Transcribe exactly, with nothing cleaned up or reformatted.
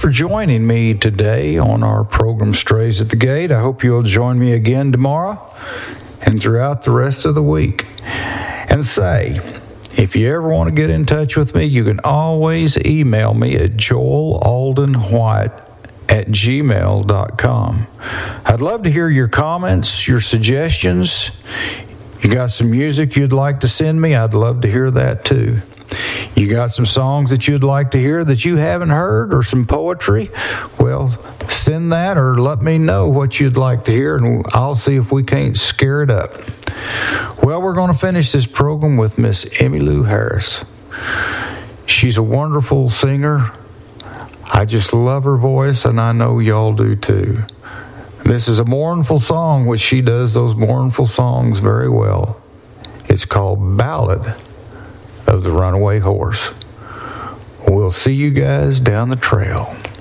for joining me today on our program Strays at the Gate. I hope you'll join me again tomorrow and throughout the rest of the week. And say, if you ever want to get in touch with me, you can always email me at joel alden white at gmail dot com. I'd love to hear your comments, your suggestions. You got some music you'd like to send me? I'd love to hear that too. You got some songs that you'd like to hear that you haven't heard, or some poetry? Well, send that or let me know what you'd like to hear, and I'll see if we can't scare it up. Well, we're going to finish this program with Miss Emmylou Harris. She's a wonderful singer. I just love her voice, and I know y'all do too. This is a mournful song, which she does those mournful songs very well. It's called Ballad of the Runaway Horse. We'll see you guys down the trail.